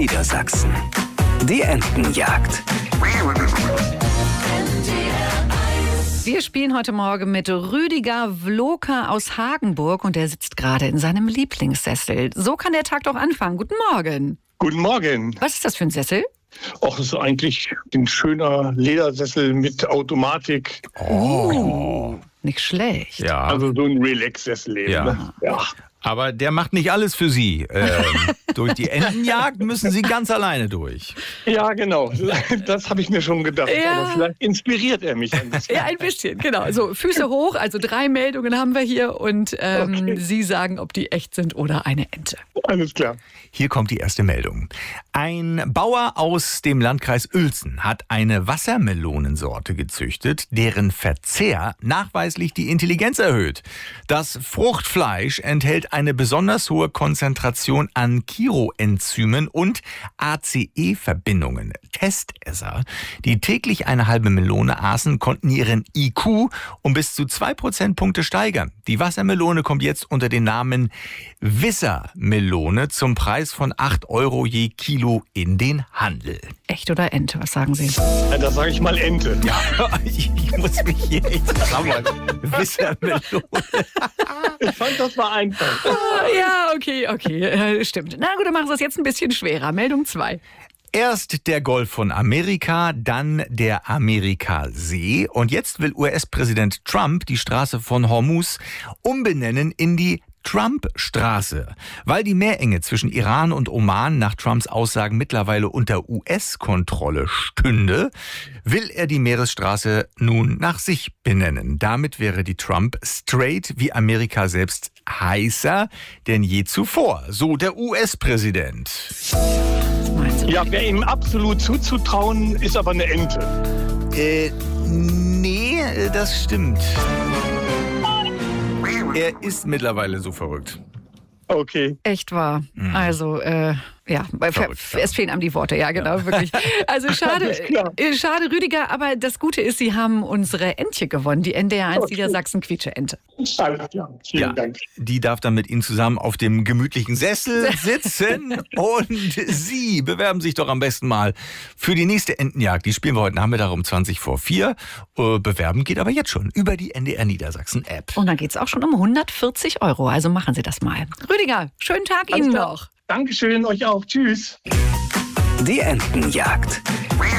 Niedersachsen. Die Entenjagd. Wir spielen heute Morgen mit Rüdiger Vloker aus Hagenburg und der sitzt gerade in seinem Lieblingssessel. So kann der Tag doch anfangen. Guten Morgen. Guten Morgen. Was ist das für ein Sessel? Och, das ist eigentlich ein schöner Ledersessel mit Automatik. Oh, nicht schlecht. Ja, Also so ein Relax-Sessel eben. Ja. Ne? Ja. aber der macht nicht alles für Sie. Durch die Entenjagd müssen Sie ganz alleine durch. Ja, genau. Das habe ich mir schon gedacht. Ja. Aber vielleicht inspiriert er mich ein bisschen. Ja, ein bisschen, genau. So, Füße hoch, also 3 Meldungen haben wir hier und Okay. Sie sagen, ob die echt sind oder eine Ente. Alles klar. Hier kommt die erste Meldung. Ein Bauer aus dem Landkreis Uelzen hat eine Wassermelonensorte gezüchtet, deren Verzehr nachweislich die Intelligenz erhöht. Das Fruchtfleisch enthält eine besonders hohe Konzentration an Chiroenzymen und ACE-Verbindungen. Testesser, die täglich eine halbe Melone aßen, konnten ihren IQ um bis zu 2 Prozentpunkte steigern. Die Wassermelone kommt jetzt unter den Namen Wissermelone zum Preis von 8 € je Kilo in den Handel. Echt oder Ente, was sagen Sie? Ja, da sage ich mal Ente. Ja, ich muss mich hier echt sammeln. Wissermelone. Ich fand, das war einfach. Ja, okay, stimmt. Na gut, dann machen Sie es jetzt ein bisschen schwerer. Meldung 2. Erst der Golf von Amerika, dann der Amerikasee. Und jetzt will US-Präsident Trump die Straße von Hormuz umbenennen in die Trump-Straße. Weil die Meerenge zwischen Iran und Oman nach Trumps Aussagen mittlerweile unter US-Kontrolle stünde, will er die Meeresstraße nun nach sich benennen. Damit wäre die Trump Strait, wie Amerika selbst, heißer denn je zuvor. So der US-Präsident. Was meinen Sie? Ja, wer ihm absolut zuzutrauen, ist aber eine Ente. Nee, das stimmt. Er ist mittlerweile so verrückt. Okay. Echt wahr. Also, ja, Verrückt, es fehlen einem die Worte, ja, genau, wirklich. Also schade, Alles klar. schade, Rüdiger, aber das Gute ist, Sie haben unsere Entche gewonnen, die NDR 1 Okay. Niedersachsen Quietsche-Ente. Alles klar. Vielen Dank. Die darf dann mit Ihnen zusammen auf dem gemütlichen Sessel sitzen. Und Sie bewerben sich doch am besten mal für die nächste Entenjagd. Die spielen wir heute Nachmittag um 4:20. Bewerben geht aber jetzt schon über die NDR Niedersachsen App. Und dann geht's auch schon um 140 €, also machen Sie das mal. Rüdiger, schönen Tag Alles Ihnen klar. noch. Dankeschön, euch auch. Tschüss. Die Entenjagd.